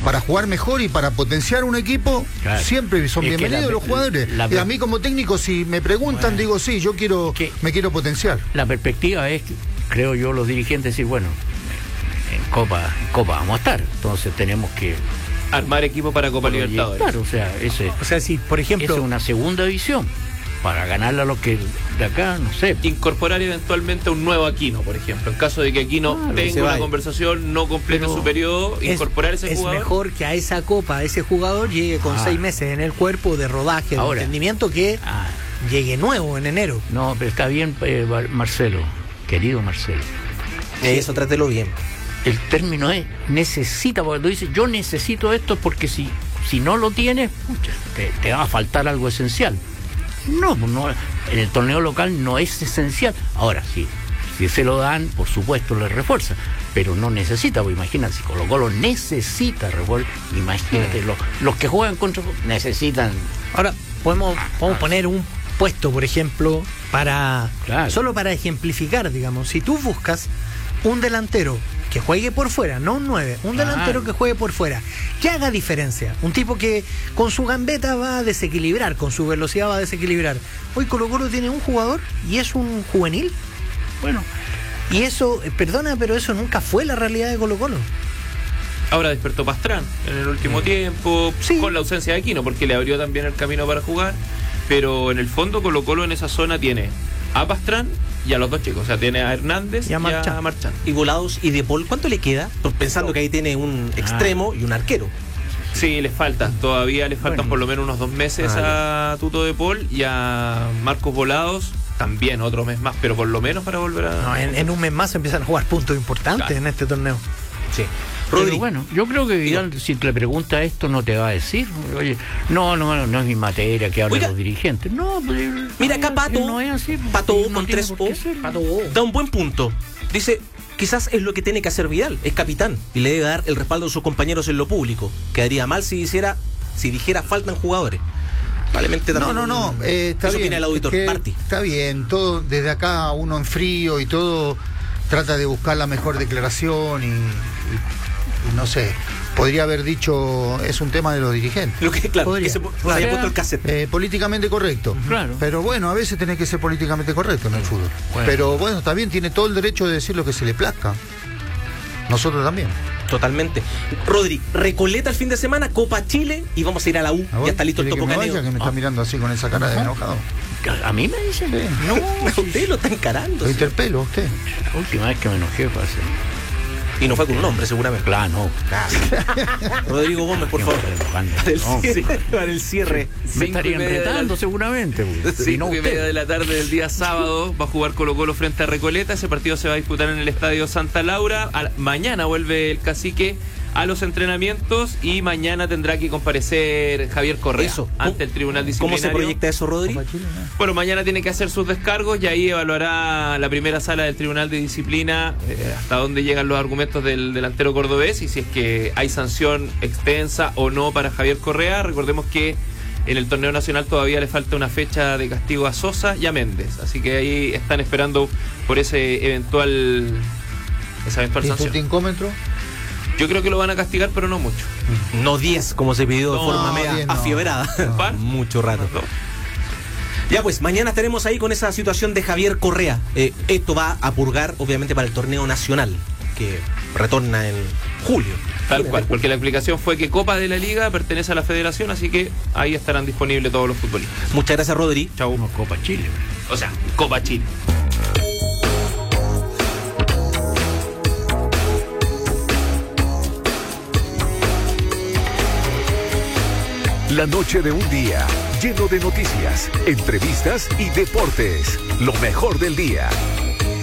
para jugar mejor y para potenciar un equipo, claro, siempre son bienvenidos los jugadores. Y a mí como técnico, si me preguntan, digo, sí, yo me quiero potenciar. La perspectiva es, creo yo, los dirigentes decir, bueno, en Copa vamos a estar, entonces tenemos que armar equipo para Copa Libertadores. Claro, o sea, si por ejemplo es una segunda división para ganarle a los que de acá, no sé. Incorporar eventualmente un nuevo Aquino, por ejemplo. En caso de que Aquino tenga una conversación, no complete su periodo, incorporar ese jugador. Es mejor que a esa Copa, ese jugador llegue con 6 meses en el cuerpo de rodaje, de entendimiento, que llegue nuevo en enero. No, pero está bien, Marcelo, querido Marcelo. Eso trátelo bien. El término es necesita, porque tú dices, yo necesito esto porque si no lo tienes, pucha, te va a faltar algo esencial. No, en el torneo local no es esencial. Ahora, si se lo dan, por supuesto le refuerza, pero no necesita, porque imagínate, si Colo-Colo necesita refuerzo, imagínate, los que juegan contra necesitan. Ahora, podemos poner un puesto, por ejemplo, solo para ejemplificar, digamos, si tú buscas un delantero que juegue por fuera, no un 9, un delantero que juegue por fuera, que haga diferencia, un tipo que con su gambeta va a desequilibrar, con su velocidad va a desequilibrar. Hoy Colo-Colo tiene un jugador y es un juvenil. Bueno, y eso, perdona, pero eso nunca fue la realidad de Colo-Colo. Ahora despertó Pastrán en el último tiempo, con la ausencia de Aquino, porque le abrió también el camino para jugar, pero en el fondo Colo-Colo en esa zona tiene a Pastrán y a los dos chicos, o sea, tiene a Hernández y a Marchán. Y Volados y De Paul, ¿cuánto le queda? Pensando que ahí tiene un extremo y un arquero. Sí, todavía le faltan por lo menos unos 2 meses a Tuto De Paul y a Marcos Volados, también otro mes más, pero por lo menos para volver a... No, en un mes más empiezan a jugar puntos importantes en este torneo. Sí. Pero bueno, yo creo que Vidal, si te le pregunta esto, no te va a decir, oye, no es mi materia que hablen los dirigentes. No, pues, mira acá Pato, no es así, Pato con 3 O, da un buen punto. Dice, quizás es lo que tiene que hacer Vidal, es capitán y le debe dar el respaldo a sus compañeros en lo público. Quedaría mal si dijera faltan jugadores. Probablemente también. No, está eso bien. Tiene el auditor Party. Está bien, todo desde acá uno en frío y todo trata de buscar la mejor declaración y no sé, podría haber dicho, es un tema de los dirigentes. Lo que, claro, que se haya puesto el cassette. Políticamente correcto. Claro. Pero bueno, a veces tenés que ser políticamente correcto en el fútbol. Bueno. Pero bueno, también tiene todo el derecho de decir lo que se le plazca. Nosotros también. Totalmente. Rodri, Recoleta el fin de semana, Copa Chile y vamos a ir a la U. Ya está listo el Topo Caneo. Que me está mirando así con esa cara de enojado. A mí me dicen, no, usted lo está encarando. Lo interpelo a usted. La última vez que me enojé fue así. Y no fue con un nombre, seguramente. Claro, no. Rodrigo Gómez, por favor. Para el cierre. Me estarían retando, seguramente. 5:30 de la tarde del día sábado va a jugar Colo-Colo frente a Recoleta. Ese partido se va a disputar en el Estadio Santa Laura. Mañana vuelve el Cacique a los entrenamientos y mañana tendrá que comparecer Javier Correa ante el Tribunal Disciplinario. ¿Cómo se proyecta eso, Rodri? Bueno, mañana tiene que hacer sus descargos y ahí evaluará la primera sala del Tribunal de Disciplina hasta dónde llegan los argumentos del delantero cordobés y si es que hay sanción extensa o no para Javier Correa. Recordemos que en el torneo nacional todavía le falta una fecha de castigo a Sosa y a Méndez, así que ahí están esperando por esa eventual sanción. ¿Putíncómetro? Yo creo que lo van a castigar, pero no mucho. No 10, como se pidió de forma media afiebrada. Mucho rato. Ya pues, mañana estaremos ahí con esa situación de Javier Correa. Esto va a purgar, obviamente, para el torneo nacional, que retorna en julio. Tal cual, porque la explicación fue que Copa de la Liga pertenece a la Federación, así que ahí estarán disponibles todos los futbolistas. Muchas gracias, Rodri. Chau. No, Copa Chile. O sea, Copa Chile. La noche de un día, lleno de noticias, entrevistas y deportes. Lo mejor del día.